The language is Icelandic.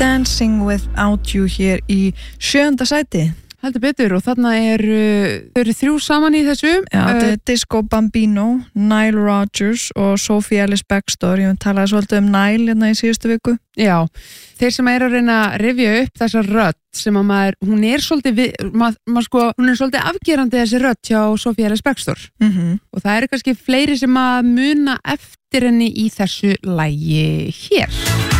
Dancing Without You hér í 7. sæti. Heldur betur og þarna þau eru 3 saman í þessu. Já, þetta er Disco Bambino, Nile Rodgers og Sophie Ellis-Bextor. Ég talaði svolítið Nile hérna í síðustu viku. Já, þeir sem að reyna að rifja upp þessa rödd sem að hún er svolítið, hún er svolítið afgerandi þessi rödd hjá Sophie Ellis-Bextor. Og það eru kannski fleiri sem að muna eftir henni í þessu lagi hér.